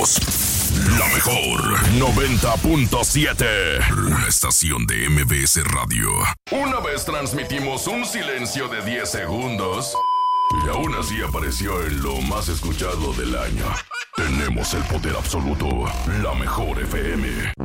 somos la mejor 90.7, una estación de MBS Radio. Una vez transmitimos un silencio de 10 segundos y aún así apareció en lo más escuchado del año. Tenemos el poder absoluto, la mejor FM.